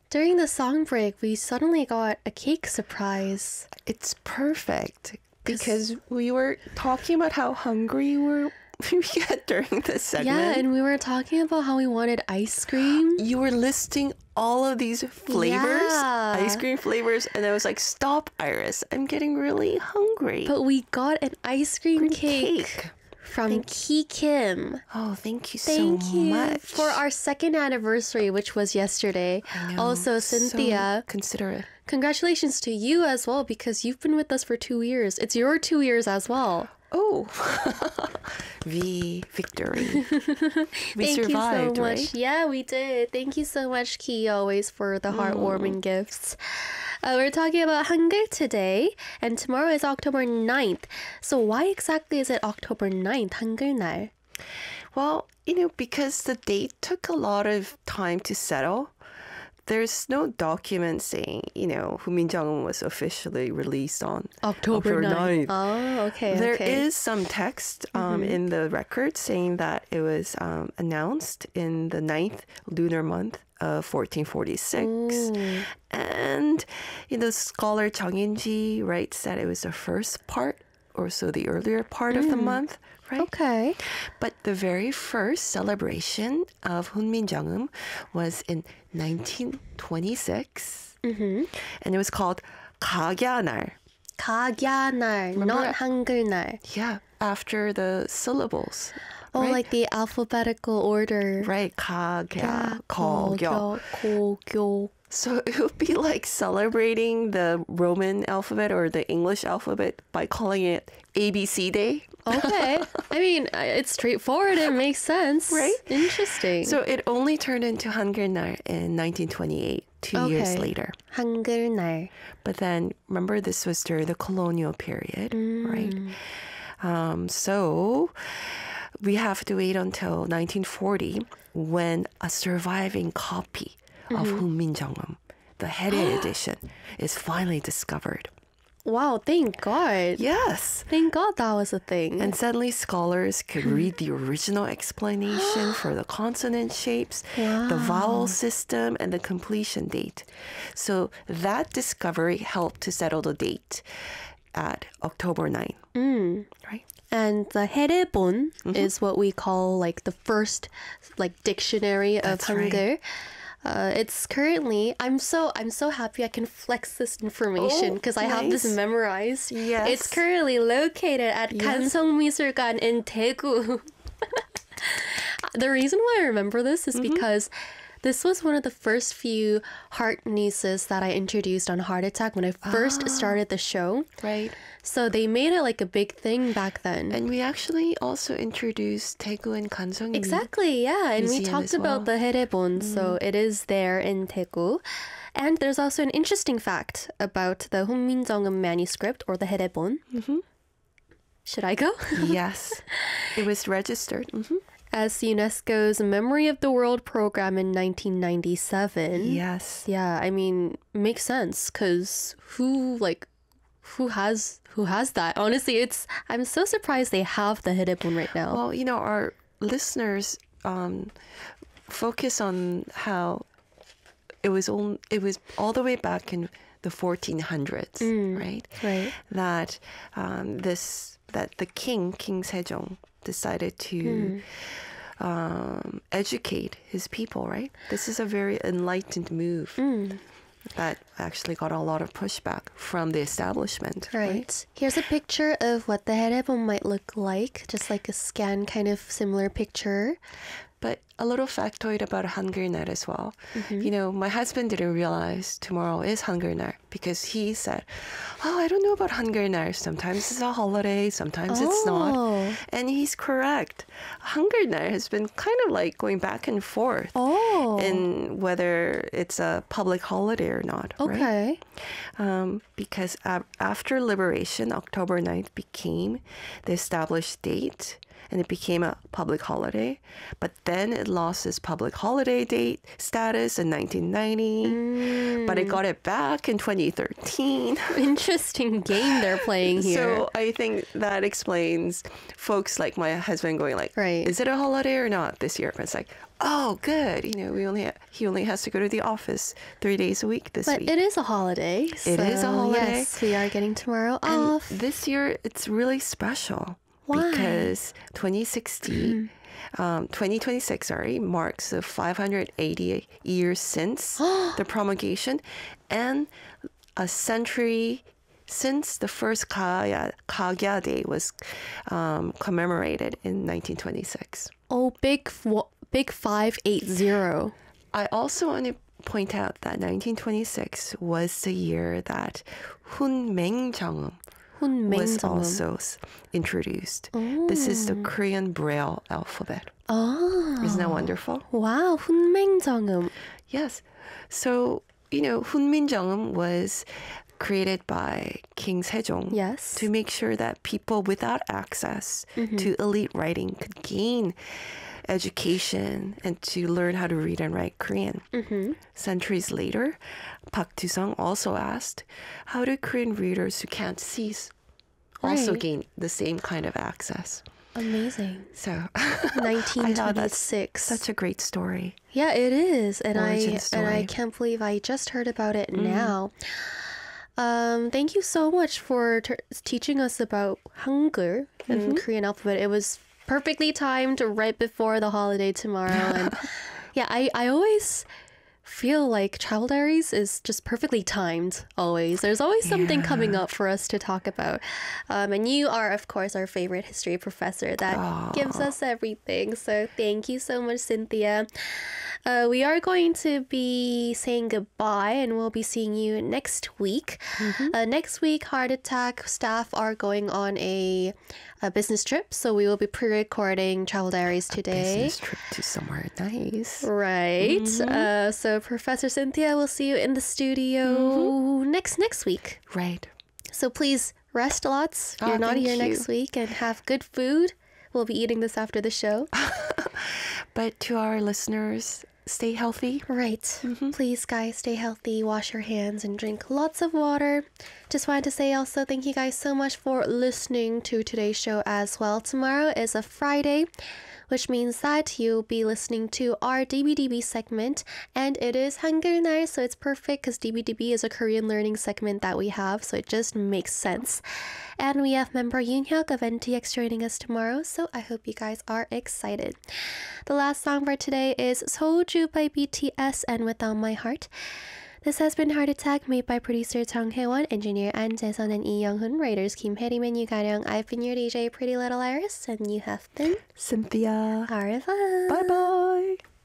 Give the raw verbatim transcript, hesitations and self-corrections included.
during the song break, we suddenly got a cake surprise. It's perfect because we were talking about how hungry we're we get during this segment. Yeah, and we were talking about how we wanted ice cream. You were listing all of these flavors, Yeah. ice cream flavors, and I was like, stop, Iris. I'm getting really hungry. But we got an ice cream Cream cake, cake. from Ki Kim. Oh, thank you Thank so you much. for our second anniversary, which was yesterday. I know, Also, Cynthia, so considerate. congratulations to you as well because you've been with us for two years. It's your two years as well. Oh, V victory. We Thank survived, you so much. right? Yeah, we did. Thank you so much, Ki, always for the heartwarming gifts. Uh, we're talking about Hangul today, and tomorrow is October ninth. So why exactly is it October ninth, Hangul 날? Well, you know, because the date took a lot of time to settle. There's no document saying, you know, Huminjeongeum was officially released on October ninth. ninth. Oh, okay, There okay. is some text um, in the record saying that it was um, announced in the ninth lunar month of fourteen forty-six. Ooh. And, you know, scholar Jang In-ji writes that it was the first part, or so the earlier part of the month, right? Okay. But the very first celebration of Hunminjeongeum was in nineteen twenty-six. Mm-hmm. And it was called Gagyanar. 가갸날, not 한글날. Yeah, after the syllables. Oh, right? like the alphabetical order. Right, Gagya, 거, Gogyo. 고, 교. So it would be like celebrating the Roman alphabet or the English alphabet by calling it A B C Day. Okay. I mean, uh, it's straightforward. It makes sense. Right? Interesting. So it only turned into Hangul날 in nineteen twenty-eight, two years Okay. later. 한글날. But then, remember, this was during the colonial period, right? Um, so we have to wait until nineteen forty when a surviving copy of Hunminjeongeum, the Haerye edition, is finally discovered. Wow, thank God. Yes. Thank God that was a thing. And suddenly scholars could read the original explanation for the consonant shapes, the vowel system, and the completion date. So that discovery helped to settle the date at October ninth. Mm. Right? And the 해례본 is what we call like the first like dictionary of That's right. Hangul. Uh, it's currently I'm so I'm so happy I can flex this information Oh, because I have this nice. memorized. Yes. It's currently located at Yes. 간성미술관 in Daegu. The reason why I remember this is Mm-hmm. because this was one of the first few heart nieces that I introduced on Heart Attack when I first Ah. started the show. Right. So they made it like a big thing back then. And we actually also introduced Daegu and Kansong. Exactly, yeah. And we museum talked as about the well. 해례본, so it is there in Daegu. And there's also an interesting fact about the 훈민정음 manuscript or the 해례본. Mhm. Should I go? Yes. It was registered. Mhm. As UNESCO's Memory of the World program in nineteen ninety-seven. Yes. Yeah, I mean, makes sense because who like who has who has that? Honestly, it's I'm so surprised they have the 해례본 right now. Well, you know, our listeners um, focus on how it was on, it was all the way back in the fourteen hundreds, right? Right. That um, this that the king, King Sejong, decided to um, educate his people, right? This is a very enlightened move that actually got a lot of pushback from the establishment, Right. right? Here's a picture of what the 해례본 might look like, just like a scan kind of similar picture. But a little factoid about Hangul날 as well. You know, my husband didn't realize tomorrow is Hangul날 because he said, "Oh, I don't know about Hangul날. Sometimes it's a holiday, sometimes it's not." Oh. And he's correct. Hangul날 has been kind of like going back and forth Oh. in whether it's a public holiday or not. Right? Okay. Um, because ab- after liberation, October ninth became the established date and it became a public holiday. But then it lost its public holiday date status in nineteen ninety. Mm. But it got it back in twenty thirteen. Interesting game they're playing here. So I think that explains folks like my husband going like, Right. is it a holiday or not this year? But it's like, oh, good. You know, we only ha- he only has to go to the office three days a week this But week. it is a holiday. It is a so holiday. Yes, we are getting tomorrow And off. this year, it's really special. Why? Because twenty sixty, um, twenty twenty-six, sorry, marks the five hundred eighty years since the promulgation and a century since the first Kagya, Kagya Day was um, commemorated in nineteen twenty-six. Oh, big, f- big five eight zero. I also want to point out that nineteen twenty-six was the year that Hunmeng-jeongum was also s- introduced. This is the Korean Braille alphabet. Oh, Isn't that wonderful? wow, 훈맹정음. Yes. So, you know, Hunminjeongum was created by King Sejong Yes. to make sure that people without access to elite writing could gain education and to learn how to read and write Korean. Mm-hmm. Centuries later, Park Tu-sung also asked, how do Korean readers who can't see s- also Right. gain the same kind of access? Amazing. So nineteen thought that's twenty-six. such a great story. Yeah, it is, and Origin I and I story. can't believe I just heard about it now. Um, thank you so much for ter- teaching us about Hangul and Korean alphabet. It was perfectly timed right before the holiday tomorrow, and yeah, I I always feel like Travel Diaries is just perfectly timed. Always, there's always something coming up for us to talk about, um, and you are of course our favorite history professor that gives us everything. So thank you so much, Cynthia. Uh, we are going to be saying goodbye and we'll be seeing you next week. Uh, next week, Heart Attack staff are going on a, a business trip, so we will be pre-recording Travel Diaries today. Business trip to somewhere nice. Right. Uh, so Professor Cynthia will see you in the studio next next week. Right. So please rest lots. Oh, You're not thank here you. next week, and have good food. We'll be eating this after the show. But to our listeners, stay healthy. Right. Please, guys, stay healthy, wash your hands, and drink lots of water. Just wanted to say also thank you guys so much for listening to today's show as well. Tomorrow is a Friday, which means that you'll be listening to our D B D B segment, and it is Hangul 날, so it's perfect because D B D B is a Korean learning segment that we have, so it just makes sense. And we have member Yoon Hyuk of N T X joining us tomorrow, so I hope you guys are excited. The last song for today is Soju by B T S and Without My Heart. This has been Heart Attack, made by producer Jung Hae-won, engineer An Jae-sun and Lee Young-hoon, writers Kim Hae-rim and Yu Ga-ryung. I've been your D J, Pretty Little Iris, and you have been Cynthia. Au revoir. Bye bye.